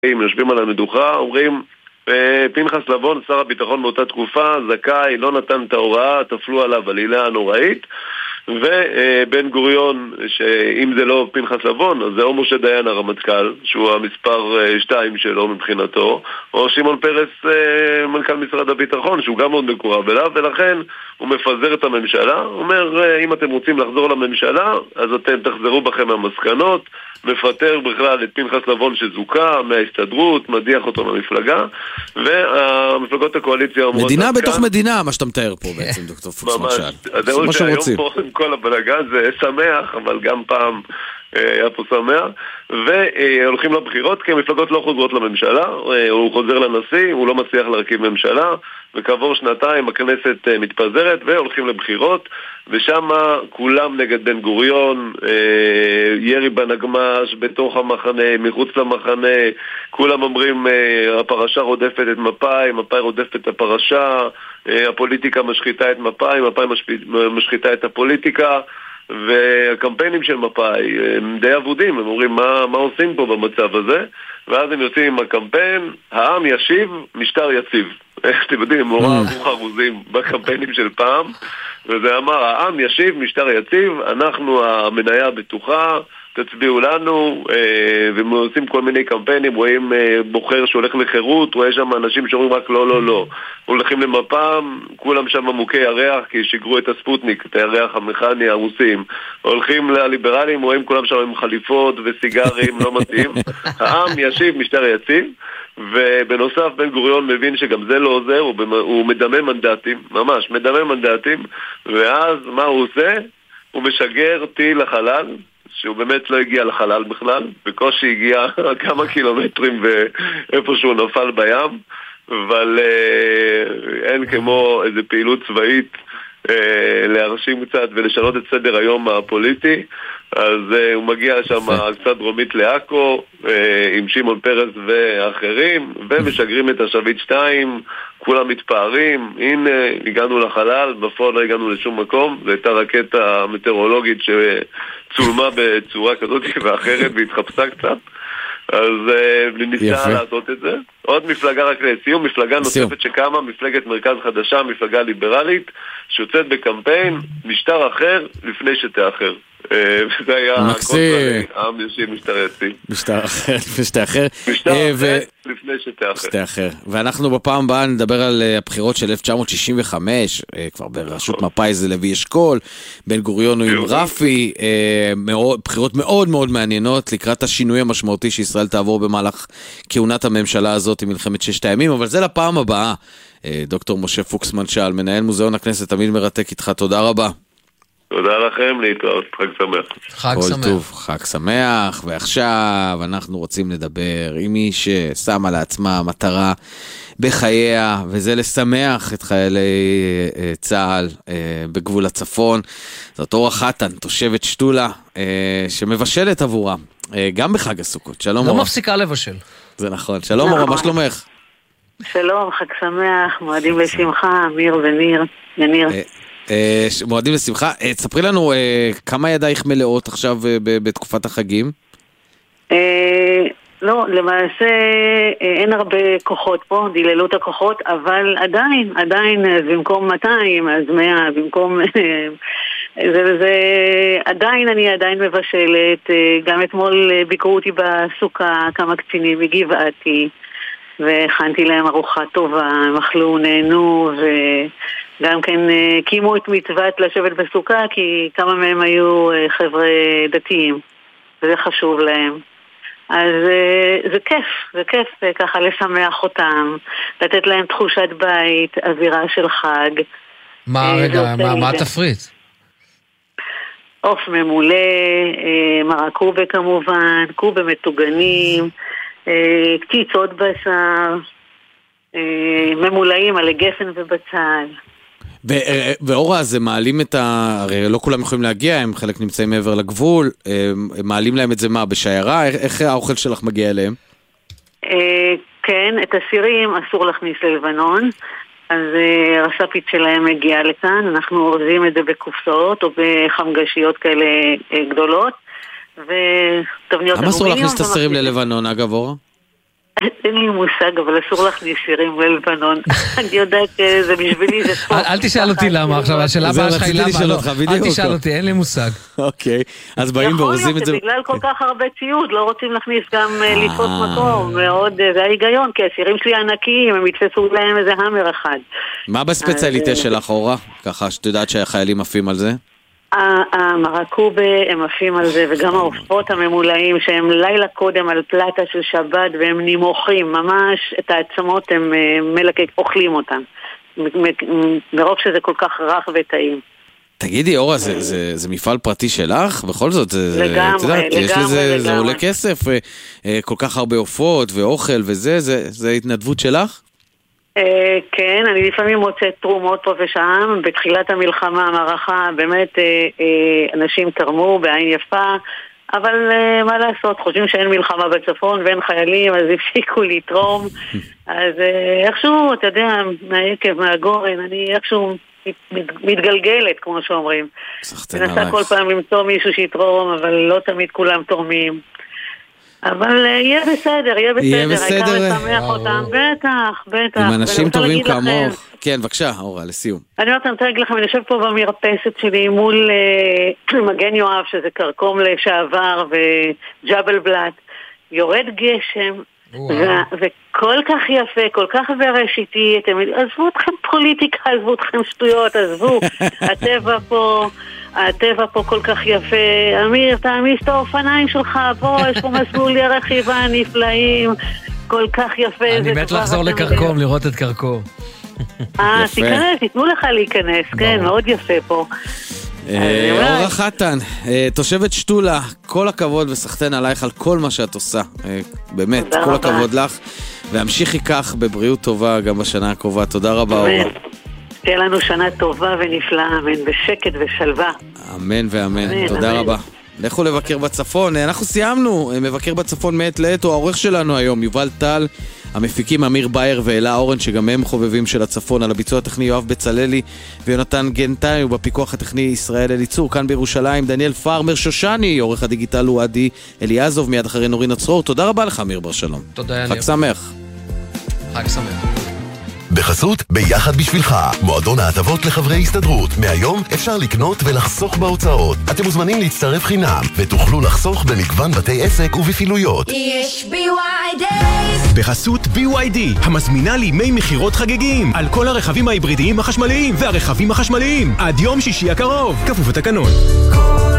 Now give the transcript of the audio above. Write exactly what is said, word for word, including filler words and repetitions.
יושבים על המדוחה, אומרים, פנחס לבון, שר הביטחון באותה תקופה, זכאי, לא נתן את ההוראה, תפלו עליו עלילה נוראית, ובן גוריון, שאם זה לא פנחס לבון, אז זה או משה דיין הרמטכ"ל, שהוא המספר שתיים שלו מבחינתו, או שמעון פרס, מנכ"ל משרד הביטחון, שהוא גם מאוד מקורב אליו, ולכן הוא מפזר את הממשלה, הוא אומר, אם אתם רוצים לחזור לממשלה, אז אתם תחזרו בכם מהמסקנות, מפטר בכלל את פנחס לבון שזוכה מההסתדרות, מדיח אותו למפלגה, והמפלגות הקואליציה אומרות... מדינה בתוך מדינה, מה שאתה מתאר פה בעצם, דוקטור פוקסמן שאל. זה מה שהיום פה עם כל הבלגן זה שמח, אבל גם פעם היה פה שמח, והולכים לבחירות, כי המפלגות לא חוזרות לממשלה, הוא חוזר לנשיא, הוא לא מצליח להרכיב ממשלה, וכעבור שנתיים הכנסת מתפזרת והולכים לבחירות, ושם כולם נגד בן גוריון, ירי בנגמש, בתוך המחנה, מחוץ למחנה, כולם אומרים הפרשה רודפת את מפא"י, מפא"י רודפת את הפרשה, הפוליטיקה משחיתה את מפא"י, מפא"י משחיתה את הפוליטיקה, והקמפיינים של מפא"י הם די עבודים, הם אומרים מה, מה עושים פה במצב הזה, ואז הם יוצאים עם הקמפיין, העם ישיב, משטר יציב. אתם יודעים, הם נורא חרוזים בקמפיינים של פעם, וזה אמר, העם ישיב, משטר יציב, אנחנו המניה הבטוחה, תצביעו לנו, והם עושים כל מיני קמפיינים, רואים בוחר שהולך לחירות, רואה שם אנשים שאומרים רק לא, לא, לא. הולכים למפ"ם, כולם שם מוכי ירח, כי שיגרו את הספוטניק, את הירח המכני הרוסים. הולכים לליברלים, רואים כולם שם עם חליפות וסיגרים, לא מתאים. העם ישיב, משטר יציב, ובנוסף בן גוריון מבין שגם זה לא עוזר, הוא מדמה מנדטים, ממש, מדמה מנדטים, ואז מה הוא עושה? הוא משגר טיל לחלל, שהוא באמת לא הגיע לחלל בכלל, בקושי הגיע כמה קילומטרים ואיפה שהוא נפל בים, אבל אה, אין כמו איזו פעילות צבאית אה, להרשים קצת ולשנות את סדר היום הפוליטי, אז אה, הוא מגיע שם קצת דרומית לעכו, אה, עם שמעון פרס ואחרים, ומשגרים את השביט שתיים, כולם מתפארים, הנה הגענו לחלל, בפועל לא הגענו לשום מקום, זו הייתה רקטה מטאורולוגית שצולמה בצורה כזאת ואחרת והתחפשה קצת, אז ניסה לעשות את זה. עוד מפלגה רק לסיום, מפלגה נוספת שקמה, מפלגת מרכז חדשה, מפלגה ליברלית, שיוצאת בקמפיין, משטר אחר לפני שתאחר. וזה היה העם ישיב משטר יציב. משטר אחר לפני שתאחר. משטר אחר לפני שתאחר. ואנחנו בפעם הבאה נדבר על הבחירות של אלף תשע מאות שישים וחמש, כבר בראשות מפא"י זה לוי אשכול, בן גוריון הוא עם רפי, בחירות מאוד מאוד מעניינות לקראת השינוי המשמעותי שישראל תעבור במהלך כהונת הממשלה הזאת עם מלחמת ששת הימים, אבל זה לפעם הבאה. דוקטור משה פוקסמן שאל, מנהל מוזיאון הכנסת, תמיד מרתק איתך, תודה רבה. תודה לכם, להתראות, חג שמח. חג שמח. טוב, חג שמח, ועכשיו אנחנו רוצים לדבר עם מי ששמה לעצמה מטרה בחייה, וזה לשמח את חיילי צה"ל בגבול הצפון. זאת אורה חתן, תושבת שטולה, שמבשלת עבורם, גם בחג הסוכות. שלום אורה. לא מפסיקה לבשל. זה נכון. שלום אורה, מה שלומך? שלום, חג שמח, מועדים לשמחה, אמיר וניר, יניר. מועדים לשמחה. תספרי לנו כמה ידייך מלאות עכשיו בתקופת החגים? לא, למעשה אין הרבה כוחות פה, דיללו את הכוחות, אבל עדיין, עדיין במקום מאתיים, אז מאה, במקום... זה, זה, עדיין אני עדיין מבשלת, גם אתמול ביקרו אותי בסוכה כמה קצינים מגבעתי, והכנתי להם ארוחה טובה, הם אכלו, נהנו, וגם כן קימו את מצוות לשבת בסוכה, כי כמה מהם היו חבר'ה דתיים, וזה חשוב להם. אז זה כיף, זה כיף ככה לשמח אותם, לתת להם תחושת בית, אווירה של חג. מה רגע, מה, מה התפריט? עוף ממולא, מרק קובה כמובן, קובה מטוגנים, קציצות בשר, ממולאים על גפן ובצל. ואורה, זה מעלים את ה... הרי לא כולם יכולים להגיע, הם חלק נמצאים מעבר לגבול, הם מעלים להם את זה מה, בשיירה? איך האוכל שלך מגיע אליהם? כן, את הסירים אסור להכניס ללבנון, אז הרספית שלהם מגיעה לכאן, אנחנו אורזים את זה בקופסאות או בחמגשיות כאלה גדולות, ותבניות אלומיניום. למה אסור להכניס את הסירים ללבנון, אגב, אורה? אין לי מושג, אבל אסור להכניס שירים ללבנון. אני יודעת שזה בשבילי, זה טוב. אל תשאל אותי למה, עכשיו, השאלה הבאה שלך היא למה, אל תשאל אותי, אין לי מושג. אוקיי, אז באים ואורזים את זה. בגלל כל כך הרבה ציוד, לא רוצים להכניס גם לתפוס מקום, מאוד, זה ההיגיון, כי השירים שלי ענקיים, הם יתפסו להם איזה המר אחד. מה בספציאליטה שלך, אורה? ככה שאת יודעת שהחיילים עפים על זה? המרקובה הם עפים על זה, וגם העופות הממולאים שהם לילה קודם על פלטה של שבת והם נימוחים, ממש את העצמות הם מלקק, אוכלים אותם מרוב שזה כל כך רך וטעים. תגידי אורה, זה, זה, זה מפעל פרטי שלך? בכל זאת, זה, לגמרי, זה, לגמרי, יש לזה, לגמרי. זה עולה כסף, כל כך הרבה עופות ואוכל וזה, זה, זה התנדבות שלך? כן, אני לפעמים מוצאת תרומות פה ושם. בתחילת המלחמה, המערכה, באמת אנשים תרמו בעין יפה, אבל מה לעשות, חושבים שאין מלחמה בצפון ואין חיילים, אז הפסיקו לתרום. אז איכשהו, אתה יודע, מהיקב, מהגורן, אני איכשהו מתגלגלת, כמו שאומרים. מנסה כל פעם למצוא מישהו שיתרום, אבל לא תמיד כולם תורמים. אבל יהיה בסדר, יהיה בסדר. יהיה בסדר. העיקר לשמח אותם, בטח, בטח. עם אנשים טובים כמוך. כן, בבקשה, אורה, לסיום. אני רוצה להגיד לכם, אני יושב פה במרפסת שלי מול מגן יואב, שזה קרקום לשעבר, וג'בל בלט. יורד גשם, וכל כך יפה, כל כך בראשיתי. עזבו אתכם פוליטיקה, עזבו אתכם שטויות, עזבו. הטבע פה... הטבע פה כל כך יפה. אמיר, תעמיס את האופניים שלך, בוא, יש פה מסלול רכיבה נפלאים, כל כך יפה. אני מת לחזור לקרקום, לראות את קרקום. אה, תיכנס, תיתנו לך להיכנס, כן, מאוד יפה פה. אורה חתן, תושבת שטולה, כל הכבוד וסחתן עלייך על כל מה שאת עושה. באמת, כל הכבוד לך, והמשיכי כך בבריאות טובה גם בשנה הקרובה. תודה רבה, אורה. תהיה לנו שנה טובה ונפלאה, אמן, בשקט ושלווה. אמן ואמן, תודה רבה. לכו לבקר בצפון, אנחנו סיימנו, מבקר בצפון מעת לעת, הוא העורך שלנו היום, יובל טל, המפיקים אמיר בייר ואלה אורן, שגם הם חובבים של הצפון, על הביצוע הטכני יואב בצללי ויונתן גנטאי, ובפיקוח הטכני ישראל אליצור, כאן בירושלים, דניאל פארמר שושני, עורך הדיגיטל הוא עדי אליעזוב, מיד אחרי נורי נצרור. תודה רבה לך אמיר בר שלום. תודה. חג שמח. חג שמח. בחסות ביחד בשבילך, מועדון ההטבות לחברי הסתדרות. מהיום אפשר לקנות ולחסוך בהוצאות. אתם מוזמנים להצטרף חינם ותוכלו לחסוך במגוון בתי עסק ובפעילויות. יש בי וואי דיי. בחסות בי וואי די, המזמינה לימי מחירות חגיגים על כל הרכבים ההיברידיים החשמליים והרכבים החשמליים עד יום שישי הקרוב, כפוף לתקנון.